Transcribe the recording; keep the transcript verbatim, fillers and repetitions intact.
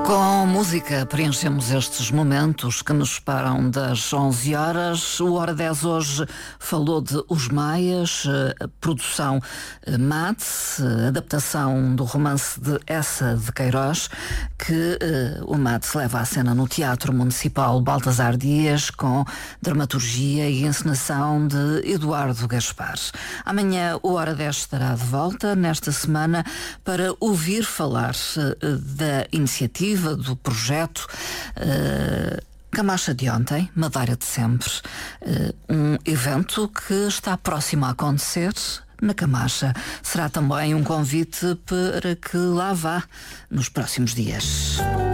Com música preenchemos estes momentos que nos separam das onze horas. O Hora dez hoje falou de Os Maias, a produção Mate, adaptação do romance de Essa de Queiroz, que uh, o Mate leva à cena no Teatro Municipal Baltasar Dias, com dramaturgia e encenação de Eduardo Gaspar. Amanhã o Hora dez estará de volta, nesta semana, para ouvir falar uh, da iniciativa, do projeto uh, Camacha de Ontem, Madeira de Sempre, uh, um evento que está próximo a acontecer na Camacha. Será também um convite para que lá vá nos próximos dias.